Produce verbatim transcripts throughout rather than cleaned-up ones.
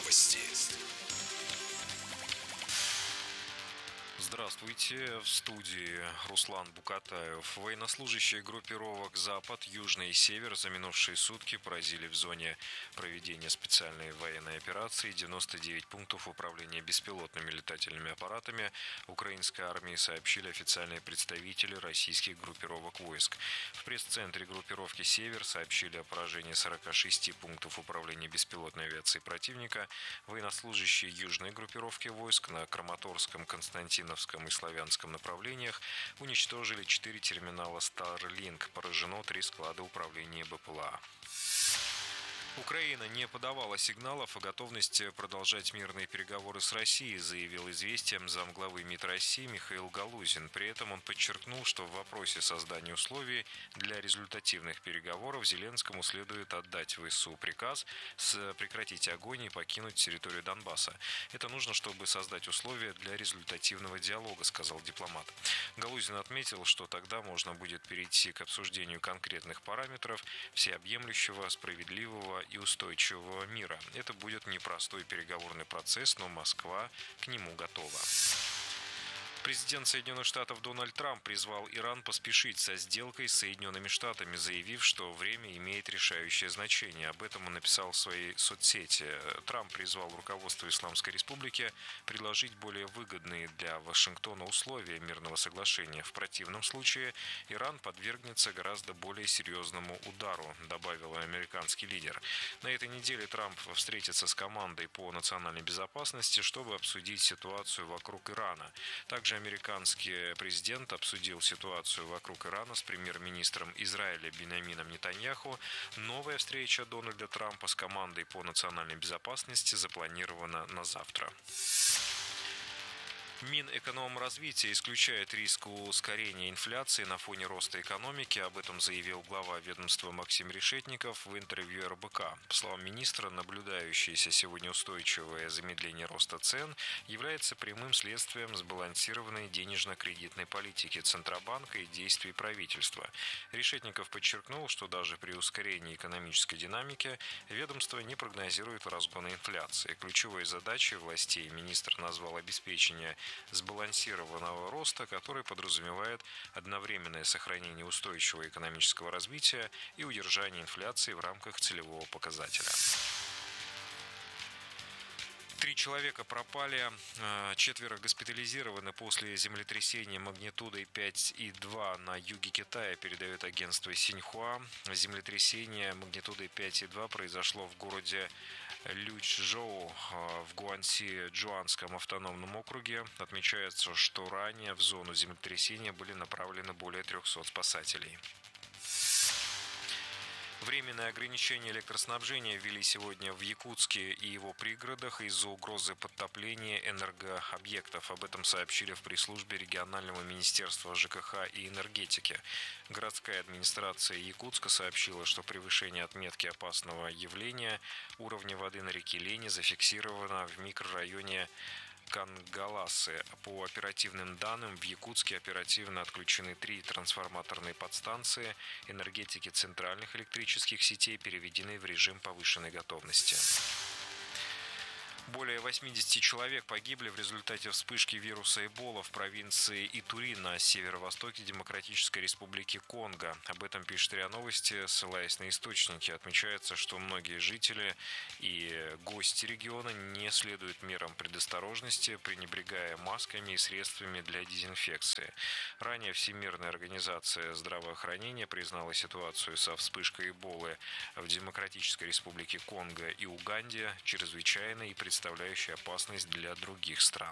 Новости. Здравствуйте, в студии Руслан Букатаев. Военнослужащие группировок «Запад», «Южный» и «Север» за минувшие сутки поразили в зоне проведения специальной военной операции девяносто девять пунктов управления беспилотными летательными аппаратами украинской армии, сообщили официальные представители российских группировок войск. В пресс-центре группировки «Север» сообщили о поражении сорока шести пунктов управления беспилотной авиацией противника. Военнослужащие южной группировки войск на Краматорском, Константиновском и Славянском направлениях уничтожили четыре терминала Starlink, поражено три склада управления БПЛА. Украина не подавала сигналов о готовности продолжать мирные переговоры с Россией, заявил «Известиям» замглавы МИД России Михаил Галузин. При этом он подчеркнул, что в вопросе создания условий для результативных переговоров Зеленскому следует отдать ВСУ приказ прекратить огонь и покинуть территорию Донбасса. Это нужно, чтобы создать условия для результативного диалога, сказал дипломат. Галузин отметил, что тогда можно будет перейти к обсуждению конкретных параметров всеобъемлющего, справедливого и устойчивого мира. Это будет непростой переговорный процесс, но Москва к нему готова. Президент Соединенных Штатов Дональд Трамп призвал Иран поспешить со сделкой с Соединенными Штатами, заявив, что время имеет решающее значение. Об этом он написал в своей соцсети. Трамп призвал руководство Исламской Республики предложить более выгодные для Вашингтона условия мирного соглашения. В противном случае Иран подвергнется гораздо более серьезному удару, добавил американский лидер. На этой неделе Трамп встретится с командой по национальной безопасности, чтобы обсудить ситуацию вокруг Ирана. Также американский президент обсудил ситуацию вокруг Ирана с премьер-министром Израиля Биньямином Нетаньяху. Новая встреча Дональда Трампа с командой по национальной безопасности запланирована на завтра. Минэкономразвития исключает риск ускорения инфляции на фоне роста экономики. Об этом заявил глава ведомства Максим Решетников в интервью эр бэ ка. По словам министра, наблюдающееся сегодня устойчивое замедление роста цен является прямым следствием сбалансированной денежно-кредитной политики Центробанка и действий правительства. Решетников подчеркнул, что даже при ускорении экономической динамики ведомство не прогнозирует разгона инфляции. Ключевой задачей властей министр назвал обеспечение сбалансированного роста, который подразумевает одновременное сохранение устойчивого экономического развития и удержание инфляции в рамках целевого показателя. Три человека пропали, четверо госпитализированы после землетрясения магнитудой пять и два на юге Китая, передает агентство Синьхуа. Землетрясение магнитудой пять и два произошло в городе Лючжоу в Гуанси-Джуанском автономном округе. Отмечается, что ранее в зону землетрясения были направлены более трехсот спасателей. Временные ограничения электроснабжения ввели сегодня в Якутске и его пригородах из-за угрозы подтопления энергообъектов. Об этом сообщили в пресс-службе регионального министерства жэ ка ха и энергетики. Городская администрация Якутска сообщила, что превышение отметки опасного явления уровня воды на реке Лени зафиксировано в микрорайоне Кангаласы. По оперативным данным, в Якутске оперативно отключены три трансформаторные подстанции. Энергетики центральных электрических сетей переведены в режим повышенной готовности. Более восьмидесяти человек погибли в результате вспышки вируса Эбола в провинции Итури на северо-востоке Демократической Республики Конго. Об этом пишет РИА Новости, ссылаясь на источники. Отмечается, что многие жители и гости региона не следуют мерам предосторожности, пренебрегая масками и средствами для дезинфекции. Ранее Всемирная организация здравоохранения признала ситуацию со вспышкой Эболы в Демократической Республике Конго и Уганде чрезвычайной и представляющей представляющий опасность для других стран.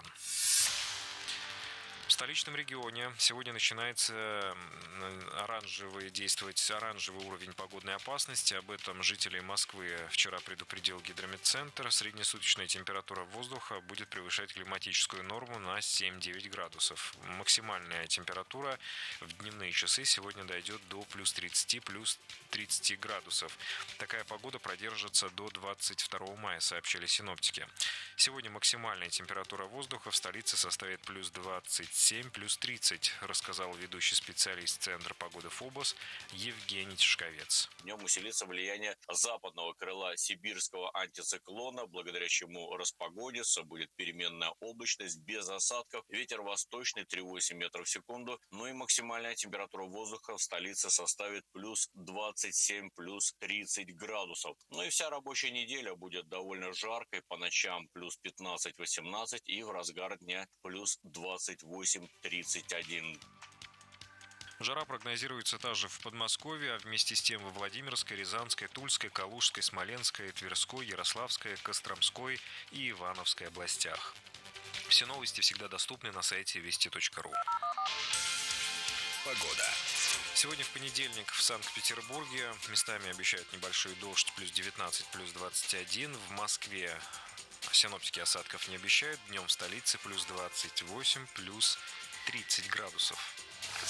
В столичном регионе сегодня начинается оранжевый, действовать оранжевый уровень погодной опасности. Об этом жителей Москвы вчера предупредил Гидрометцентр. Среднесуточная температура воздуха будет превышать климатическую норму на семь-девять градусов. Максимальная температура в дневные часы сегодня дойдет до плюс тридцати, плюс тридцати градусов. Такая погода продержится до двадцать второго мая, сообщили синоптики. Сегодня максимальная температура воздуха в столице составит плюс двадцать семь, плюс тридцать, рассказал ведущий специалист Центра погоды ФОБОС Евгений Тишковец. Днем усилится влияние западного крыла сибирского антициклона, благодаря чему распогодится, будет переменная облачность без осадков, ветер восточный три целых восемь десятых метров в секунду, ну и максимальная температура воздуха в столице составит плюс двадцать семь, плюс тридцать градусов. Ну и вся рабочая неделя будет довольно жаркой, по ночам плюс пятнадцать-восемнадцать и в разгар дня плюс двадцать восемь - тридцать один. Жара прогнозируется также в Подмосковье, а вместе с тем во Владимирской, Рязанской, Тульской, Калужской, Смоленской, Тверской, Ярославской, Костромской и Ивановской областях. Все новости всегда доступны на сайте вести точка ру. Погода. Сегодня в понедельник в Санкт-Петербурге местами обещают небольшой дождь, плюс девятнадцать, плюс двадцать один. В Москве синоптики осадков не обещают. Днем в столице плюс двадцать восемь, плюс тридцать градусов.